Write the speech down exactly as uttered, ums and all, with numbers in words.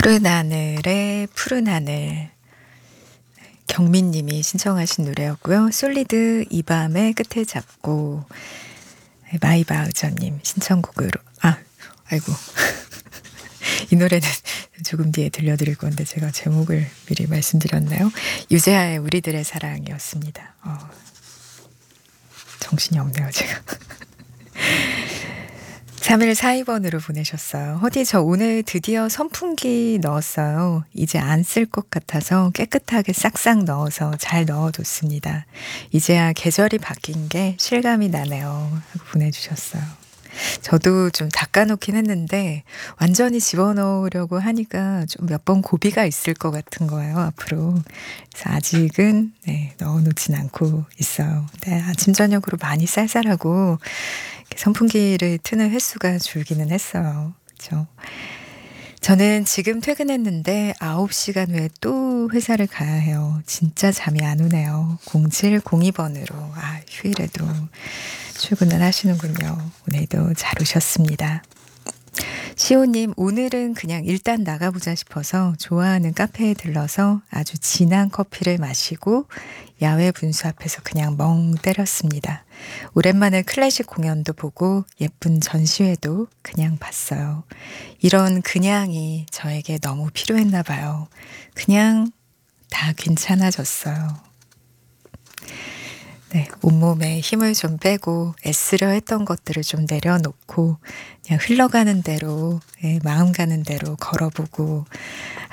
푸른 하늘에 푸른 하늘. 경민 님이 신청하신 노래였고요. 솔리드 이 밤의 끝을 잡고 마이바우저 님 신청곡으로 아 아이고 이 노래는 조금 뒤에 들려드릴 건데 제가 제목을 미리 말씀드렸나요? 유재하의 우리들의 사랑이었습니다. 어, 정신이 없네요 제가. 삼일사이 번으로 보내셨어요. 허디 저 오늘 드디어 선풍기 넣었어요. 이제 안 쓸 것 같아서 깨끗하게 싹싹 넣어서 잘 넣어뒀습니다. 이제야 계절이 바뀐 게 실감이 나네요. 하고 보내주셨어요. 저도 좀 닦아놓긴 했는데 완전히 집어넣으려고 하니까 좀 몇 번 고비가 있을 것 같은 거예요. 앞으로. 그래서 아직은 네, 넣어놓진 않고 있어요. 네, 아침 저녁으로 많이 쌀쌀하고 선풍기를 트는 횟수가 줄기는 했어요. 그렇죠? 저는 지금 퇴근했는데 아홉 시간 후에 또 회사를 가야 해요. 진짜 잠이 안 오네요. 공칠공이 번으로 아, 휴일에도 출근을 하시는군요. 오늘도 잘 오셨습니다. 시호님, 오늘은 그냥 일단 나가보자 싶어서 좋아하는 카페에 들러서 아주 진한 커피를 마시고 야외 분수 앞에서 그냥 멍 때렸습니다. 오랜만에 클래식 공연도 보고 예쁜 전시회도 그냥 봤어요. 이런 그냥이 저에게 너무 필요했나 봐요. 그냥 다 괜찮아졌어요. 네, 온몸에 힘을 좀 빼고 애쓰려 했던 것들을 좀 내려놓고 그냥 흘러가는 대로 네, 마음 가는 대로 걸어보고